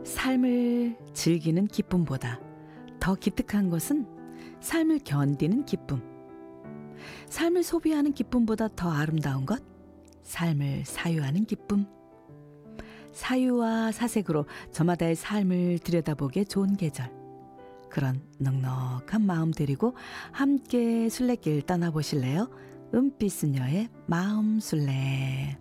삶을 즐기는 기쁨보다 더 기특한 것은 삶을 견디는 기쁨. 삶을 소비하는 기쁨보다 더 아름다운 것, 삶을 사유하는 기쁨. 사유와 사색으로 저마다의 삶을 들여다보기에 좋은 계절. 그런 넉넉한 마음 데리고 함께 순례길 떠나보실래요? 은빛 수녀의 마음순례.